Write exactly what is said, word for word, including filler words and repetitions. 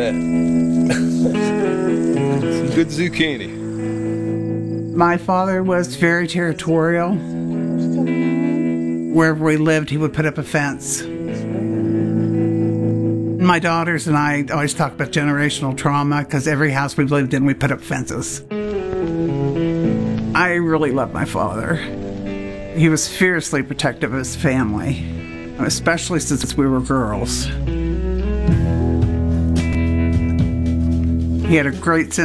that? Some good zucchini. My father was very territorial. Wherever we lived, he would put up a fence. My daughters and I always talk about generational trauma because every house we lived in, we put up fences. I really loved my father. He was fiercely protective of his family, especially since we were girls. He had a great sense